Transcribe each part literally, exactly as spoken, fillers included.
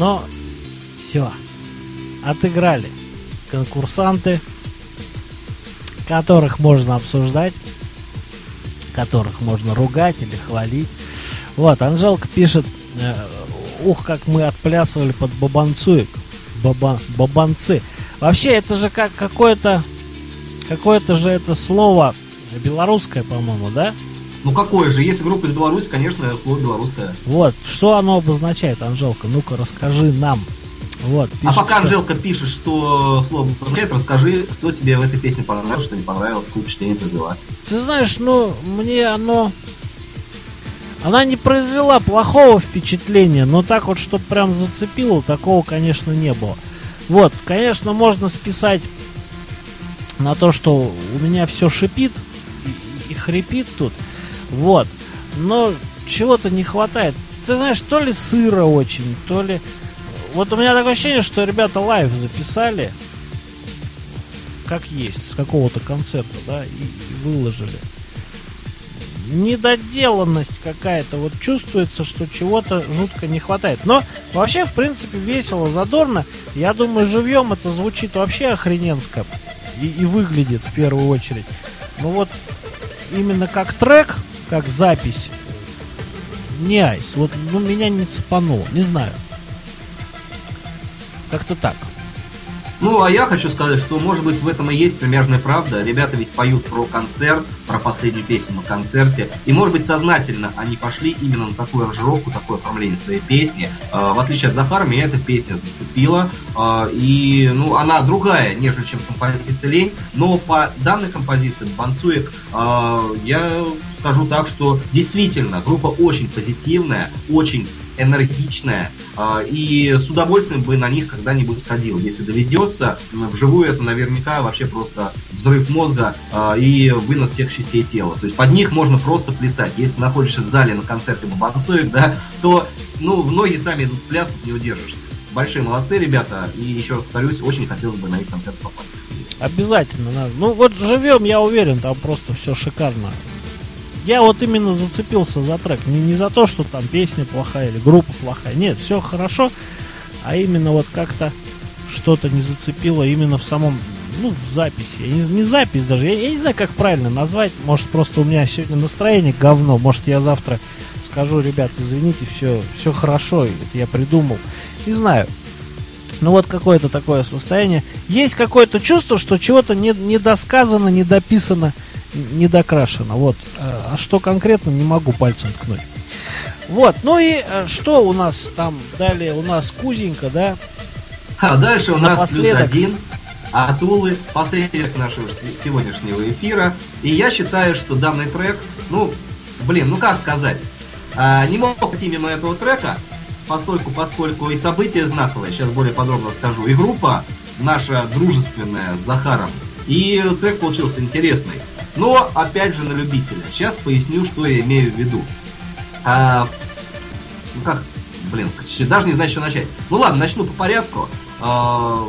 Но все, отыграли конкурсанты, которых можно обсуждать, которых можно ругать или хвалить. Вот, Анжелка пишет: э, ух, как мы отплясывали под бабанцуек. Баба, бабанцы. Вообще, это же как какое-то какое-то же это слово белорусское, по-моему, да? Ну какое же? Если группа из Беларуси, конечно, слово белорусское. Вот, что оно обозначает, Анжелка? Ну-ка, расскажи нам. Вот, пишет, а пока что... Анжелка пишет, что слово обозначает, расскажи, что тебе в этой песне понравилось, что не понравилось, какое впечатление произвела. Ты знаешь, ну, мне оно... Она не произвела плохого впечатления, но так вот, чтобы прям зацепило, такого, конечно, не было. Вот, конечно, можно списать на то, что у меня все шипит и, и хрипит тут. Вот, но чего-то не хватает. Ты знаешь, то ли сыро очень, то ли... Вот у меня такое ощущение, что ребята лайв записали, как есть, с какого-то концерта, да, и, и выложили. Недоделанность какая-то, вот чувствуется, что чего-то жутко не хватает. Но вообще, в принципе, весело, задорно. Я думаю, живьем это звучит вообще охрененско и, и выглядит в первую очередь. Но вот именно как трек, как запись, не айс. Вот, ну, меня не цепануло, не знаю. Как-то так. Ну, а я хочу сказать, что, может быть, в этом и есть примерная правда. Ребята ведь поют про концерт, про последнюю песню на концерте. И, может быть, сознательно они пошли именно на такую аранжировку, такое оформление своей песни. Э, в отличие от Захара, меня эта песня зацепила. Э, и, ну, она другая, нежели чем композиция «Лень». Но по данной композиции «Бабанцуек» э, я скажу так, что действительно группа очень позитивная, очень энергичная, э, и с удовольствием бы на них когда-нибудь сходил. Если доведется, вживую это наверняка вообще просто взрыв мозга э, и вынос всех частей тела. То есть под них можно просто плясать. Если находишься в зале на концерте Бабанцуек, да, то, ну, ноги сами идут в пляс, не удержишься. Большие молодцы, ребята, и еще раз повторюсь, очень хотелось бы на их концерт попасть. Обязательно надо. Ну вот живем, я уверен, там просто все шикарно. Я вот именно зацепился за трек. Не, не за то, что там песня плохая или группа плохая. Нет, все хорошо. А именно вот как-то что-то не зацепило именно в самом, ну, в записи. Не, не запись даже. Я, я не знаю, как правильно назвать. Может, просто у меня сегодня настроение говно. Может, я завтра скажу: ребят, извините, все, все хорошо. Это я придумал. Не знаю. Ну вот какое-то такое состояние. Есть какое-то чувство, что чего-то не, недосказано, недописано, недокрашено. Вот. А что конкретно, не могу пальцем ткнуть. Вот. Ну и что у нас там далее? У нас Кузенька, да? А дальше у нас Напоследок. плюс один от Улы, последний нашего сегодняшнего эфира. И я считаю, что данный трек, ну, блин, ну как сказать, а, не мог пойти мимо этого трека, поскольку, поскольку и события знаковые, сейчас более подробно скажу, и группа наша дружественная с Захаром, и трек получился интересный. Но, опять же, на любителя. Сейчас поясню, что я имею в виду. А, ну как, блин, даже не знаю, что начать. Ну ладно, начну по порядку. А,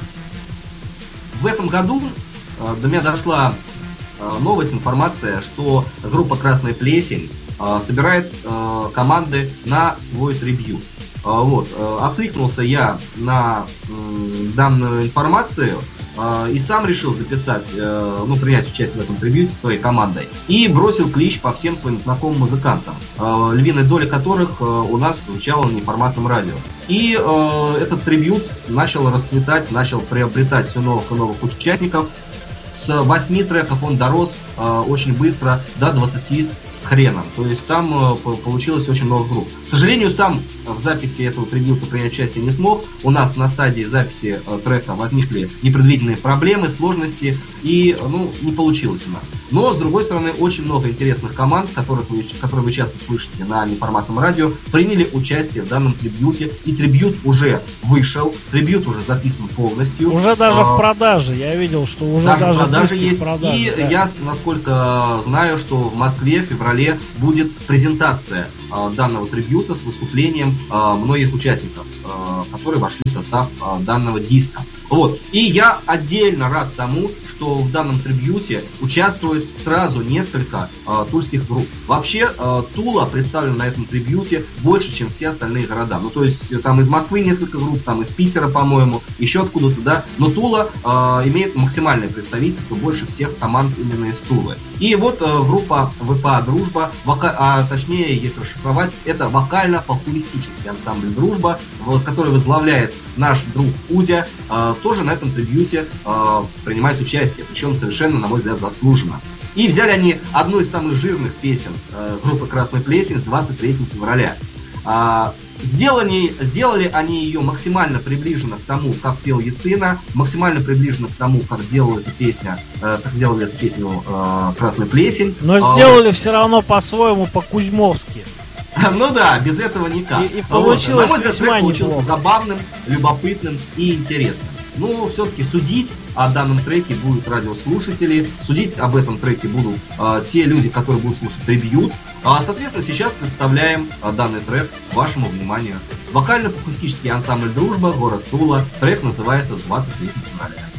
в этом году а, до меня дошла а, новость, информация, что группа «Красная плесень» а, собирает а, команды на свой трибьют. А, вот, а, откликнулся я на м, данную информацию и сам решил записать, ну, принять участие в этом трибьюте со своей командой. И бросил клич по всем своим знакомым музыкантам, львиная доля которых у нас звучала на неформатном радио. И э, этот трибьют начал расцветать, начал приобретать все новых и новых участников. С восьми треков он дорос э, очень быстро до двадцати с хреном. То есть там э, получилось очень много групп. К сожалению, сам в записи этого трибьюта принять участие не смог. У нас на стадии записи э, трека возникли непредвиденные проблемы, сложности, и, ну, не получилось у нас. Но, с другой стороны, очень много интересных команд, которых вы, которые вы часто слышите на неформатном радио, приняли участие в данном трибьюте. И трибьют уже вышел, трибьют уже записан полностью. Уже даже а, в продаже, я видел, что уже даже, даже продажи есть. Продажи, и да. Я, насколько знаю, что в Москве в феврале будет презентация а, данного трибьюта с выступлением а, многих участников, а, которые вошли в состав а, данного диска. Вот. И я отдельно рад тому, что в данном трибьюте участвует сразу несколько э, тульских групп. Вообще, э, Тула представлена на этом трибьюте больше, чем все остальные города. Ну, то есть, э, там из Москвы несколько групп, там из Питера, по-моему, еще откуда-то, да. Но Тула э, имеет максимальное представительство, больше всех команд именно из Тулы. И вот э, группа ВПА «Дружба», вока... а точнее, если расшифровать, это вокально-фольклористический ансамбль «Дружба», вот, который возглавляет наш друг Кузя, э, тоже на этом трибьюте э, принимает участие, причем совершенно, на мой взгляд, заслуженно. И взяли они одну из самых жирных песен э, группы «Красный Плесень» с двадцать третьего февраля. А, сделали, сделали они ее максимально приближенно к тому, как пел Яцина, максимально приближенно к тому, как делала эта песня, э, как делали эту песню э, «Красный Плесень». Но а, сделали вот. Все равно по-своему, по-кузьмовски. Ну да, без этого никак. И, и получилось вот. весьма получился забавным, любопытным и интересным. Ну, все-таки судить о данном треке будут радиослушатели, судить об этом треке будут э, те люди, которые будут слушать трибьют. А, соответственно, сейчас представляем э, данный трек вашему вниманию. Вокально-акустический ансамбль «Дружба», город Тула. Трек называется «двадцать третьего февраля».